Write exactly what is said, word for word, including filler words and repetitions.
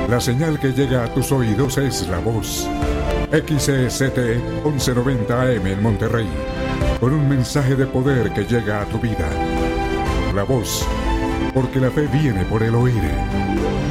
La señal que llega a tus oídos es La Voz. X C S T once noventa A M en Monterrey. Con un mensaje de poder que llega a tu vida. La Voz, porque la fe viene por el oír.